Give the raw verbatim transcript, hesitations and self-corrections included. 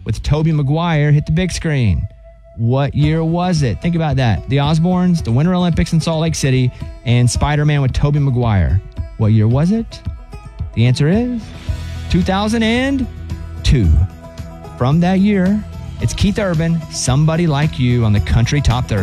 with Tobey Maguire hit the big screen? What year was it? Think about that. The Osbournes, the Winter Olympics in Salt Lake City, and Spider-Man with Tobey Maguire. What year was it? The answer is two thousand two. From that year, it's Keith Urban, Somebody Like You on the Country Top thirty.